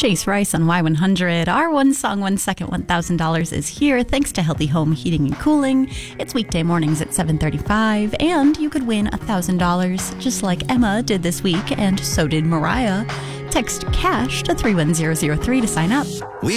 Jace Rice on Y100. Our One Song, 1 Second, $1,000 is here thanks to Healthy Home Heating and Cooling. It's weekday mornings at 7:35, and you could win $1,000 just like Emma did this week, and so did Mariah. Text CASH to 31003 to sign up.